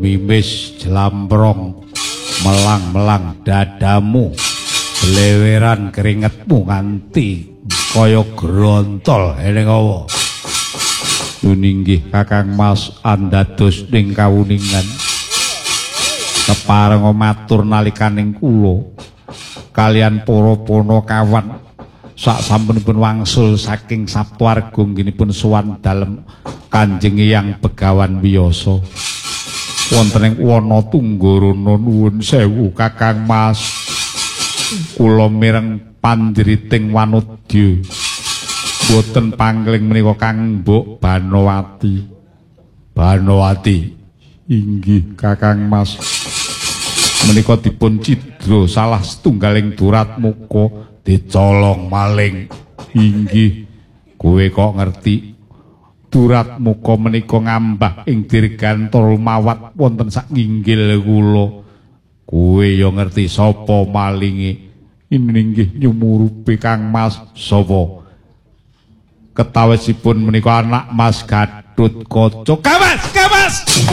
mimis jelamprong melang-melang dadamu beleweran keringetmu nganti kaya grontol eling apa tuninggih Kakang Mas andados ning kawuningan keparenga matur nalikaning kula kalian para Panakawan sak sampunipun wangsul saking Saptawarga ngginipun sowan dalem Kanjeng Hyang Begawan Wiyasa wonten ing wana Tunggarana nuwun sewu Kakang Mas kula mireng pandriting wanodya boten pangling menika Kang Mbok Banowati. Banowati inggih Kakang Mas menika dipun cidra salah setunggaling durat muka dicolong maling. Inggih kowe kok ngerti durat muka menika ngambah ing dirgantara mawat wonten sak nginggil kula. Kowe ya ngerti sapa malinge? Inggih nyumurupi Kang Mas sapa? Ketawisipun menika anak Mas Gatotkaca. Kamas, kamas.